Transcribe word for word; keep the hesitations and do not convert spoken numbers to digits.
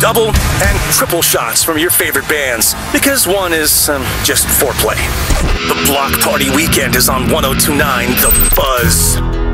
double and triple shots from your favorite bands, because one is um, just foreplay. The Block Party Weekend is on one oh two point nine The Buzz.